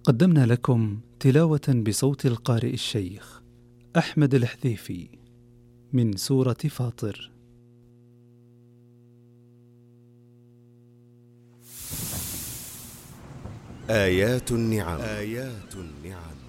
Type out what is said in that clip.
قدمنا لكم تلاوة بصوت القارئ الشيخ أحمد الحذيفي من سورة فاطر. آيات النعم. آيات النعم.